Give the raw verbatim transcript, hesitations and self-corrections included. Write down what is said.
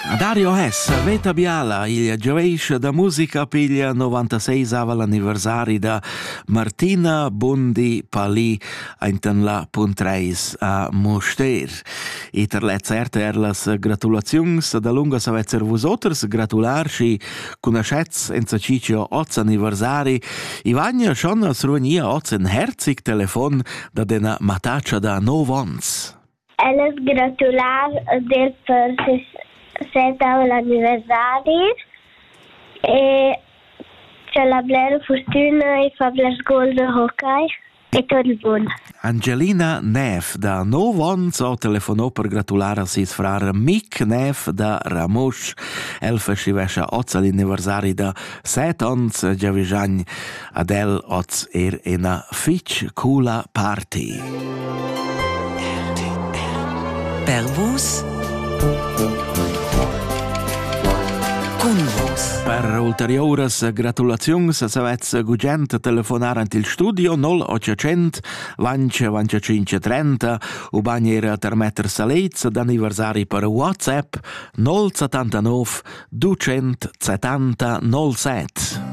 Dario Hess, Veta Biala, il gioveish da musica piglia novantasei ava l'anniversari da Martina Bundi Pali in la Puntreis a Moster. E ter le certe er las gratulazions da lunga savezzer vosoters gratularci conoscetz en sacicio oz anniversari i vagna schon as ruania oz en herzig telefon da dena mataccia da novons. Elas gratular del per seta l'anniversari e c'è la blera fortuna e fa bler gol de hockey e tot il buon. Angelina Neff da novons o telefonò per gratulare a sis frar Mick Neff da Ramosh. El facivescha oz l'anniversari da set ons giavisagn ad el oz er ena fitch coola party. Per vos con vos. Per ulteriores gratulazions savez gugent telefonar ant il studio null ottocento venti venticinque trenta u bagnera termetter salez d'anniversari per WhatsApp null settantanove duecentosettanta null sette.